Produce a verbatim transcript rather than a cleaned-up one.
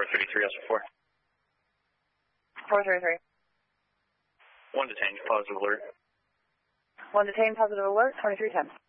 thirty-three, S four. four thirty-three. One detained, positive alert. One detained, positive alert, twenty-three ten.